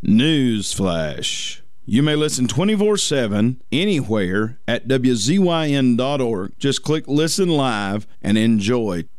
News flash. You may listen 24/7 anywhere at WZYN.org. Just click Listen Live and enjoy